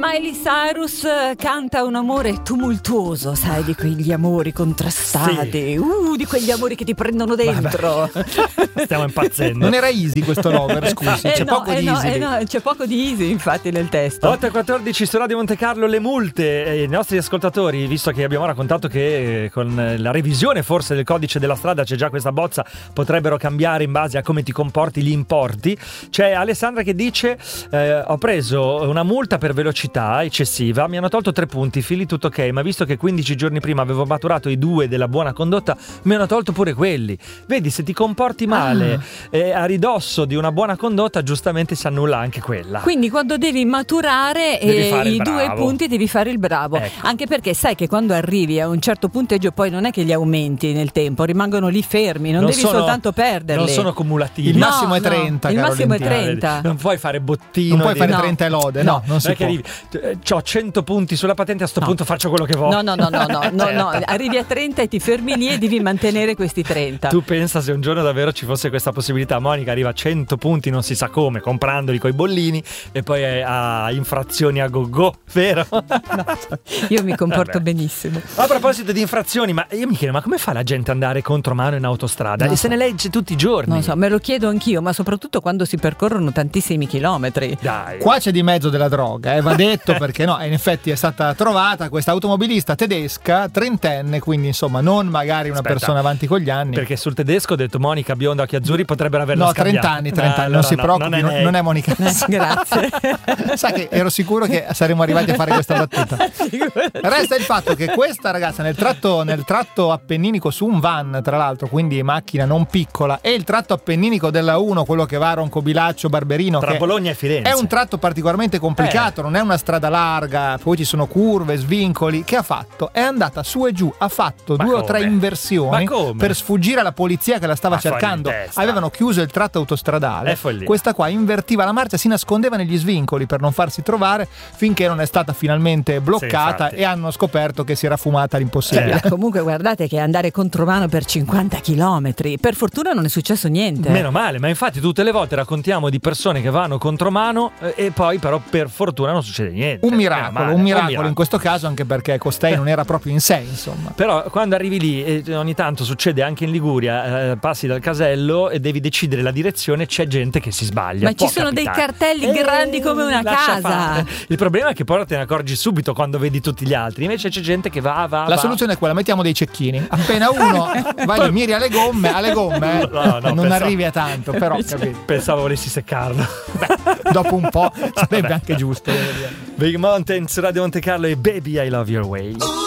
Miley Cyrus canta un amore tumultuoso, sai, di quegli amori contrastati, sì. Di quegli amori che ti prendono dentro. Stiamo impazzendo. Non era easy questo Lover, scusi, c'è poco di easy. C'è poco di easy infatti nel testo. 8:14 su Radio Monte Carlo, le multe. I nostri ascoltatori, visto che abbiamo raccontato che con la revisione forse del codice della strada c'è già questa bozza, potrebbero cambiare in base a come ti comporti gli importi. C'è Alessandra che dice ho preso una multa per velocità eccessiva, mi hanno tolto 3 punti, fili tutto ok, ma visto che 15 giorni prima avevo maturato i 2 della buona condotta, mi hanno tolto pure quelli. Vedi, se ti comporti male a ridosso di una buona condotta, giustamente si annulla anche quella. Quindi quando devi maturare i 2 punti devi fare il bravo, ecco. Anche perché sai che quando arrivi a un certo punteggio poi non è che li aumenti nel tempo, rimangono lì fermi, non devi soltanto perderli. Non sono cumulativi. Il massimo è 30, il massimo è Valentina. 30. Non puoi fare bottino, non puoi fare 30 e lode, no, non si può. C'ho 100 punti sulla patente, a sto punto faccio quello che voglio. No, arrivi a 30 e ti fermi lì e devi mantenere questi 30. Tu pensa se un giorno davvero ci fosse questa possibilità, Monica arriva a 100 punti non si sa come, comprandoli coi bollini, e poi ha infrazioni a go-go, vero? Io mi comporto benissimo. A proposito di infrazioni, ma io mi chiedo, ma come fa la gente ad andare contromano in autostrada? E se ne legge tutti i giorni. Non so, me lo chiedo anch'io, ma soprattutto quando si percorrono tantissimi chilometri. Dai. Qua c'è di mezzo della droga, va detto, perché no, in effetti è stata trovata questa automobilista tedesca, 30enne, quindi insomma non magari una persona avanti con gli anni. Perché sul tedesco ho detto Monica bionda occhi azzurri potrebbero averla scambiata. 30 anni, allora non si preoccupi, non è Monica. Grazie. Sa che ero sicuro che saremmo arrivati a fare questa battuta. Resta il fatto che questa ragazza nel tratto appenninico su un van, tra l'altro, quindi macchina non piccola, e il tratto appenninico della 1, quello che va a Roncobilaccio, Barberino, tra Bologna e Firenze, è un tratto particolarmente complicato, non è una strada larga, poi ci sono curve, svincoli. Che ha fatto? È andata su e giù, ha fatto 2 o 3 inversioni per sfuggire alla polizia che la stava cercando. Avevano chiuso il tratto autostradale, questa qua invertiva la marcia, si nascondeva negli svincoli per non farsi trovare, finché non è stata finalmente bloccata e hanno scoperto che si era fumata l'impossibile. Comunque guardate che andare contromano per 50 chilometri, per fortuna non è successo niente. Meno male, ma infatti tutte le volte raccontiamo di persone che vanno contromano e poi però per fortuna non succede niente. Un miracolo in questo caso, anche perché costei non era proprio in sé, insomma. Però quando arrivi lì, ogni tanto succede anche in Liguria, passi dal casello e devi decidere la direzione, c'è gente che si sbaglia. Ma ci sono dei cartelli grandi come una casa. Fare. Il problema è che poi te ne accorgi subito quando vedi tutti gli altri, invece c'è gente che va. La soluzione è quella, mettiamo dei cecchini. Appena uno vai, miri alle gomme non arrivi a tanto, però pensavo volessi seccarlo. Dopo un po' sarebbe anche giusto. Big Mountains, Radio Monte Carlo e Baby I Love Your Way.